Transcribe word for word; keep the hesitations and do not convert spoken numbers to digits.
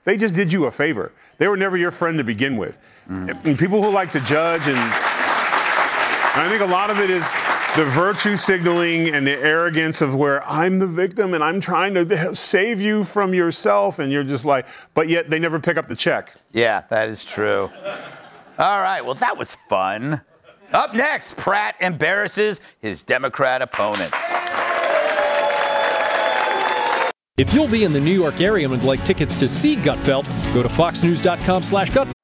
they just did you a favor. They were never your friend to begin with. Mm. And people who like to judge, and, and I think a lot of it is the virtue signaling and the arrogance of where I'm the victim and I'm trying to save you from yourself, and you're just like, but yet they never pick up the check. Yeah, that is true. All right, well, that was fun. Up next, Pratt embarrasses his Democrat opponents. If you'll be in the New York area and would like tickets to see Gutfeld, go to fox news dot com slash Gutfeld.